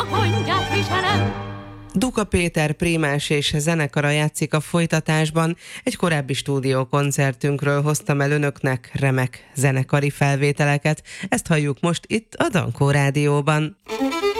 a gondját viselem. Duka Péter prímás és zenekara játszik a folytatásban. Egy korábbi stúdiókoncertünkről hoztam el önöknek remek zenekari felvételeket. Ezt halljuk most itt a Dankó Rádióban.